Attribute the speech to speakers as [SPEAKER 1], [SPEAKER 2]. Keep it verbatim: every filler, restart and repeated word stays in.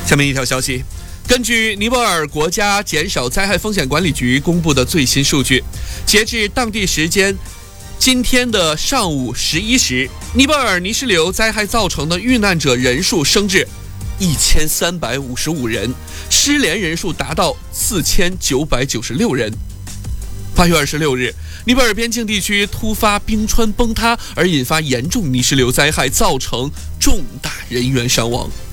[SPEAKER 1] 下面一条消息，根据尼泊尔国家减少灾害风险管理局公布的最新数据，截至当地时间今天的上午十一时，尼泊尔泥石流灾害造成的遇难者人数升至一千三百五十五人，失联人数达到四千九百九十六人。八月二十六日，尼泊尔边境地区突发冰川崩塌而引发严重泥石流灾害，造成重大人员伤亡。